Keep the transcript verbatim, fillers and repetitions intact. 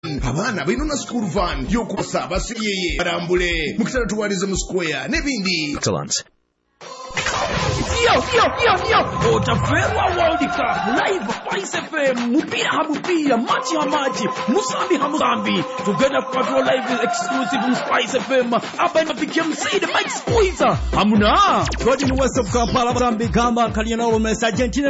abana balina school van y'okusa basiyeye barambule mukitala tuwalize mu square n'ebindi. Excellent. Yo, yo, yo, yo! Otaferwa World Cup live Spice F M. Mupira hamupira, machi hamachi, musambi hamusambi. Together for live exclusive on Spice F M. Hapa inapikia msidi Mike Squeezer. Hamuna. God in the west of Kampala, Mozambique, Gamba, Kaliana, Argentina.